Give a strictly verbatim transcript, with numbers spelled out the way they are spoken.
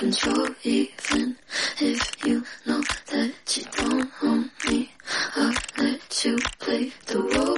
control, even if you know that you don't own me. I'll let you play the role.